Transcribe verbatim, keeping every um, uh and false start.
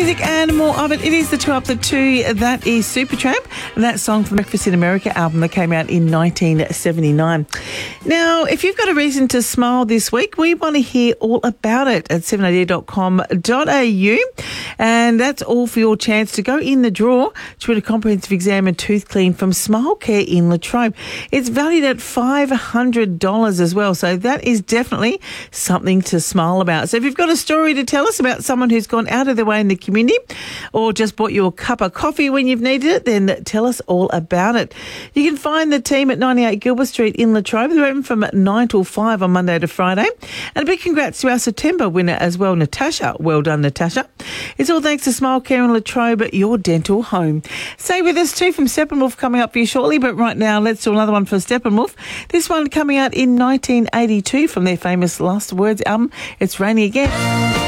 music and more of it. It is the two up the two. That is Supertramp. And that song from Breakfast in America album that came out in nineteen seventy-nine. Now, if you've got a reason to smile this week, we want to hear all about it at seven eighty dot com dot a u. And that's all for your chance to go in the draw to win a comprehensive exam and tooth clean from Smile Care in Latrobe. It's valued at five hundred dollars as well. So that is definitely something to smile about. So if you've got a story to tell us about someone who's gone out of their way in the community or just bought you a cup of coffee when you've needed it, then tell us all about it. You can find the team at ninety-eight Gilbert Street in Latrobe. They're open from nine till five on Monday to Friday. And a big congrats to our September winner as well, Natasha. Well done, Natasha. It's all thanks to Smile Care in Latrobe, your dental home. Stay with us too from Steppenwolf coming up for you shortly, but right now let's do another one for Steppenwolf. This one coming out in nineteen eighty-two from their famous Last Words album. It's Raining Again.